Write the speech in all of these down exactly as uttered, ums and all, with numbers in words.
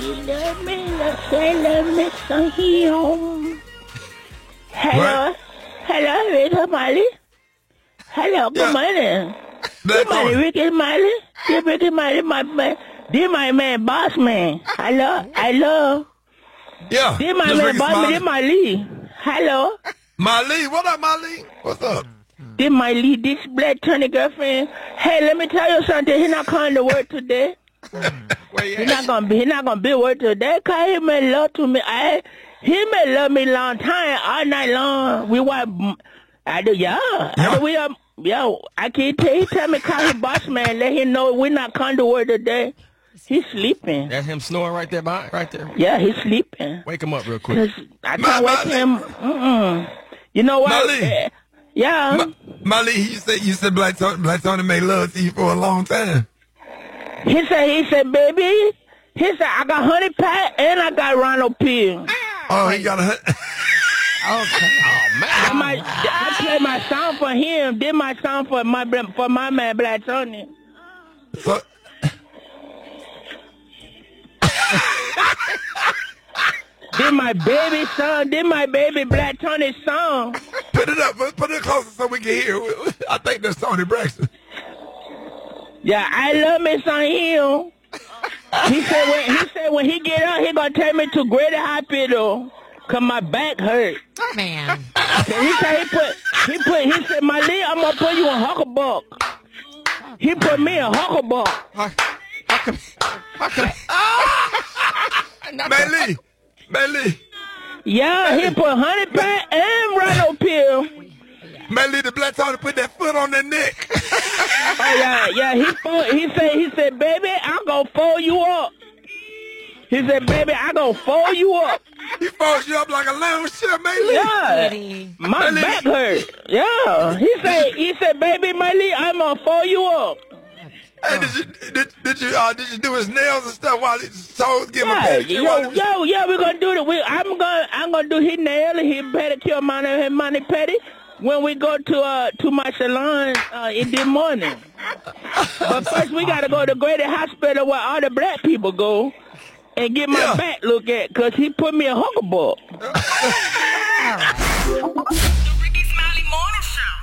love me, love say love me, so he home. Hello, What? hello, Ricky Miley. Hello, good Yeah. morning. Black Good morning, Tony. Ricky Miley. This Ricky Miley, my man. This my man, boss man. Hello, hello. Yeah. This my Just man, Ricky boss man. Smiley. This my Lee. Hello. Molly, what up, Molly? What's up? This my Lee. This Black Tony girlfriend. Hey, let me tell you something. He not coming to work today. Where you He at? not gonna be. He not gonna be work today. Cause he made love to me. I. He made love me long time, all night long. We were. I do. Yeah. I do, we are. Yo, I can't tell. He tell me call his boss man. Let him know we not coming to work today. He's sleeping. That's him snoring right there, behind, right there. Yeah, he's sleeping. Wake him up real quick. Cause I Ma- can't wait Molly. him. Mm-mm. You know what? Molly. Eh, Yeah. Ma- Molly, you said you said Black Tony, Black Tony made love to you for a long time. He said, he said, baby, he said, I got honey pie and I got Ronald Peel. Oh, he got a. Okay. Oh, man. I, might, I played my song for him, did my song for my for my man Black Tony. So, Did my baby song, did my baby Black Tony song. put it up, put it closer so we can hear. I think that's Tony Braxton. Yeah, I love me some him. He said when he said when he get up, he gonna take me to Greater Hospital, cause my back hurt. Man. So he said he put he put he said my leg, I'm gonna put you in Hucklebuck. He put me in Hucklebuck. How, how come? How come? Not the- Bailey, Bailey, Yeah, he put honey pie and Ronald Peel. Bailey, the Black Tony put that foot on that neck. Oh yeah, yeah. He fold, he said he said, baby, I'm gonna fold you up. He said, baby, I'm gonna fold you up. He folds you up like a lamb shit, Bailey. Yeah, Kitty. my Bailey. back hurt. Yeah, he said he said, baby, Miley, I'm gonna fold you up. Hey, did you did, did you uh, did you do his nails and stuff while his toes give him a Yeah, pedicure? yo, while he- yo, yeah, we're gonna do it. We, I'm gonna, I'm gonna do his nail, his pedicure, money, his money petty when we go to uh to my salon uh, in the morning. But first, we gotta go to Grady Hospital where all the black people go and get my Yeah. back looked at, cause he put me in Hucklebuck. The Ricky Smiley Morning Show.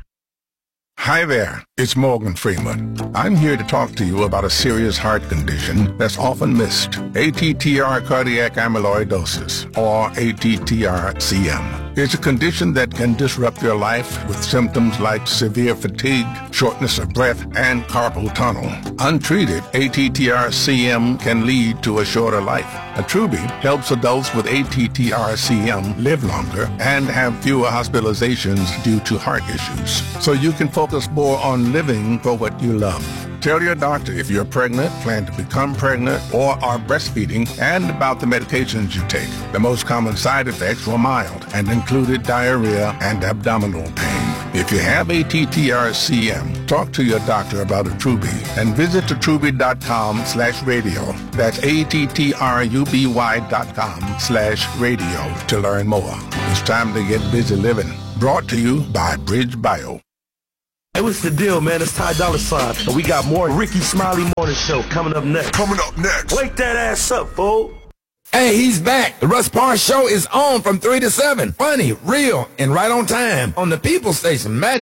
Hi there, it's Morgan Freeman. I'm here to talk to you about a serious heart condition that's often missed, A T T R cardiac amyloidosis, or A T T R C M. It's a condition that can disrupt your life with symptoms like severe fatigue, shortness of breath, and carpal tunnel. Untreated, A T T R C M can lead to a shorter life. Attruby helps adults with A T T R C M live longer and have fewer hospitalizations due to heart issues, so you can focus more on living for what you love. Tell your doctor if you're pregnant, plan to become pregnant, or are breastfeeding, and about the medications you take. The most common side effects were mild and included diarrhea and abdominal pain. If you have A T T R C M, talk to your doctor about Attruby and visit attruby.com slash radio. That's A-T-T-R-U-B-Y dot com slash radio to learn more. It's time to get busy living. Brought to you by Bridge Bio. Hey, what's the deal, man? It's Ty Dolla Sign, and we got more Ricky Smiley Morning Show coming up next. Coming up next. Wake that ass up, fool. Hey, he's back. The Russ Parr Show is on from three to seven. Funny, real, and right on time on the People Station. Mag-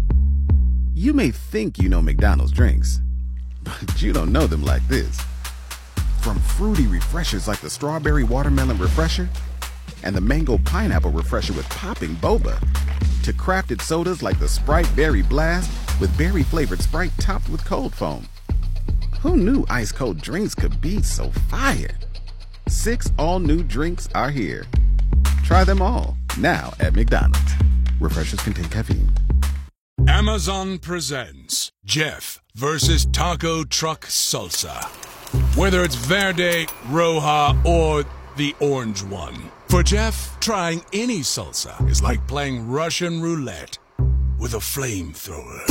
You may think you know McDonald's drinks, but you don't know them like this. From fruity refreshers like the Strawberry Watermelon Refresher and the Mango Pineapple Refresher with popping boba, to crafted sodas like the Sprite Berry Blast with berry-flavored Sprite topped with cold foam. Who knew ice-cold drinks could be so fire? Six all-new drinks are here. Try them all, now at McDonald's. Refreshers contain caffeine. Amazon presents Jeff versus Taco Truck Salsa. Whether it's Verde, Roja, or the orange one. For Jeff, trying any salsa is like playing Russian roulette with a flamethrower.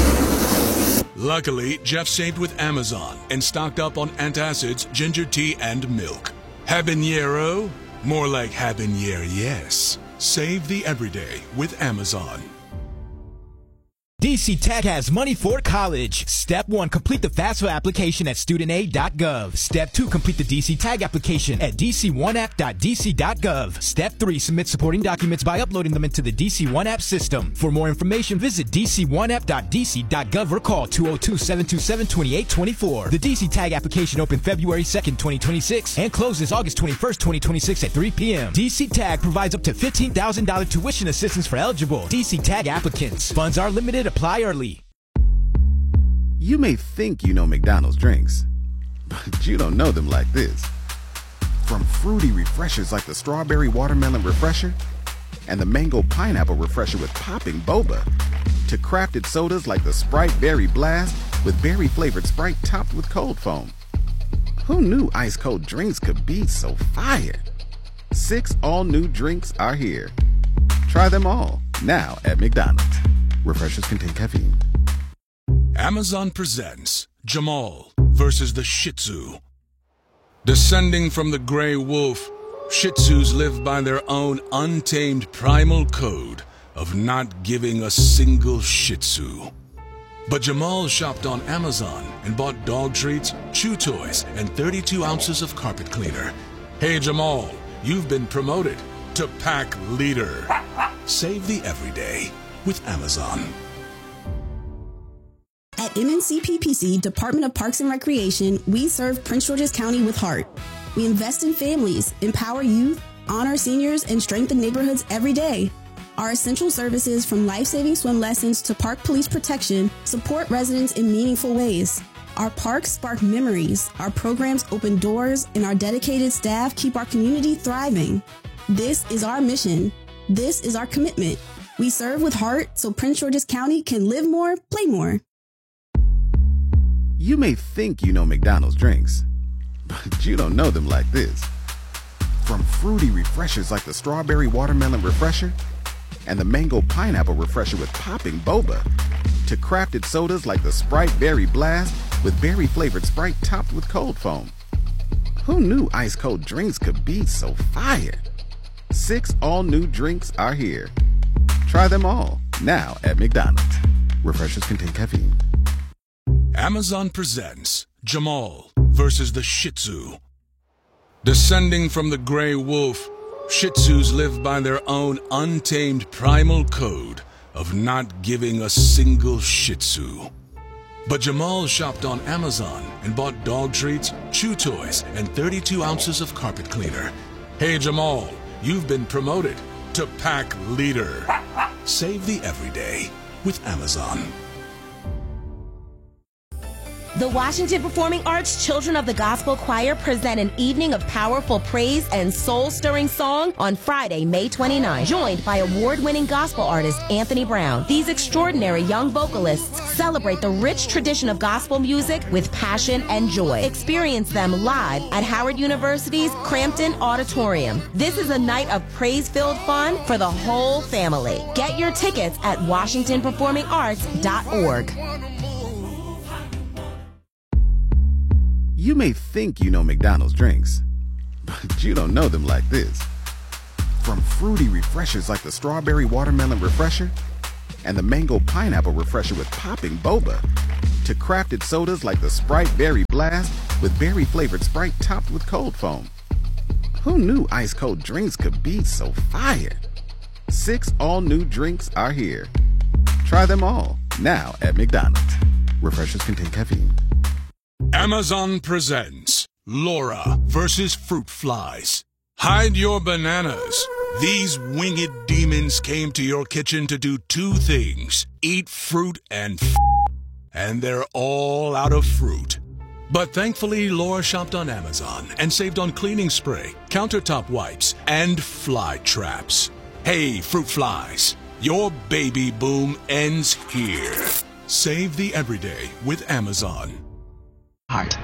Luckily, Jeff saved with Amazon and stocked up on antacids, ginger tea, and milk. Habanero? More like habanero, yes. Save the everyday with Amazon. D C Tech has money for college. Step one, complete the FAFSA application at student aid dot gov. Step two, complete the D C Tag application at d c one app dot d c dot gov. Step three, submit supporting documents by uploading them into the D C one App system. For more information, visit d c one app dot d c dot gov or call two oh two, seven two seven, two eight two four. The D C Tag application opened February second, twenty twenty-six and closes August twenty-first, twenty twenty-six at three p.m. D C Tag provides up to fifteen thousand dollars tuition assistance for eligible D C Tag applicants. Funds are limited. Apply early. You may think you know McDonald's drinks, but you don't know them like this. From fruity refreshers like the Strawberry Watermelon Refresher and the Mango Pineapple Refresher with popping boba, to crafted sodas like the Sprite Berry Blast with berry-flavored Sprite topped with cold foam. Who knew ice-cold drinks could be so fire? Six all-new drinks are here. Try them all, now at McDonald's. Refreshers contain caffeine. Amazon presents Jamal versus the Shih Tzu. Descending from the gray wolf, Shih Tzus live by their own untamed primal code of not giving a single Shih Tzu. But Jamal shopped on Amazon and bought dog treats, chew toys, and thirty-two ounces of carpet cleaner. Hey Jamal, you've been promoted to pack leader. Save the everyday with Amazon. At M N C P P C, Department of Parks and Recreation, we serve Prince George's County with heart. We invest in families, empower youth, honor seniors, and strengthen neighborhoods every day. Our essential services, from life-saving swim lessons to park police protection, support residents in meaningful ways. Our parks spark memories, our programs open doors, and our dedicated staff keep our community thriving. This is our mission. This is our commitment. We serve with heart so Prince George's County can live more, play more. You may think you know McDonald's drinks, but you don't know them like this. From fruity refreshers like the Strawberry Watermelon Refresher and the Mango Pineapple Refresher with popping boba, to crafted sodas like the Sprite Berry Blast with berry-flavored Sprite topped with cold foam. Who knew ice-cold drinks could be so fire? Six all-new drinks are here. Try them all, now at McDonald's. Refreshers contain caffeine. Amazon presents Jamal versus the Shih Tzu. Descending from the gray wolf, Shih Tzus live by their own untamed primal code of not giving a single Shih Tzu. But Jamal shopped on Amazon and bought dog treats, chew toys, and thirty-two ounces of carpet cleaner. Hey Jamal, you've been promoted to pack leader. Save the everyday with Amazon. The Washington Performing Arts Children of the Gospel Choir present an evening of powerful praise and soul-stirring song on Friday, May twenty-ninth, joined by award-winning gospel artist Anthony Brown. These extraordinary young vocalists celebrate the rich tradition of gospel music with passion and joy. Experience them live at Howard University's Crampton Auditorium. This is a night of praise-filled fun for the whole family. Get your tickets at washington performing arts dot org. You may think you know McDonald's drinks, but you don't know them like this. From fruity refreshers like the Strawberry Watermelon Refresher and the Mango Pineapple Refresher with popping boba, to crafted sodas like the Sprite Berry Blast with berry-flavored Sprite topped with cold foam. Who knew ice-cold drinks could be so fire? Six all-new drinks are here. Try them all, now at McDonald's. Refreshers contain caffeine. Amazon presents Laura versus Fruit Flies. Hide your bananas. These winged demons came to your kitchen to do two things: eat fruit and f***, and they're all out of fruit. But thankfully, Laura shopped on Amazon and saved on cleaning spray, countertop wipes, and fly traps. Hey, Fruit Flies, your baby boom ends here. Save the everyday with Amazon. Heart.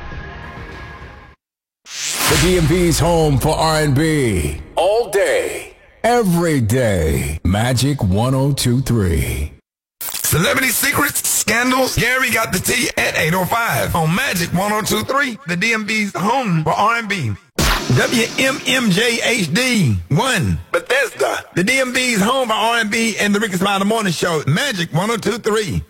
The D M V's home for R and B. All day, every day. Magic one oh two point three. Celebrity secrets, scandals. Gary got the tea at eight oh five on Magic one oh two point three. The D M V's home for R and B. W M M J H D one. Bethesda. The D M V's home for R and B and the Ricky Smiley Morning Show. Magic one oh two point three.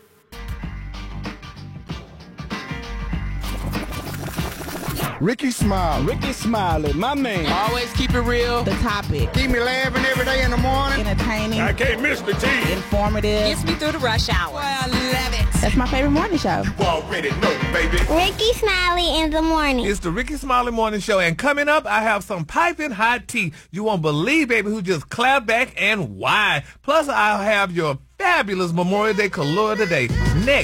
Ricky Smiley. Ricky Smiley, my man. Always keep it real. The topic. Keep me laughing every day in the morning. Entertaining. I can't miss the tea. Informative. Gets me through the rush hour. Well, I love it. That's my favorite morning show. You already know, baby. Ricky Smiley in the morning. It's the Ricky Smiley Morning Show. And coming up, I have some piping hot tea. You won't believe, baby, who just clapped back and why. Plus, I'll have your fabulous Memorial Day color today. Next.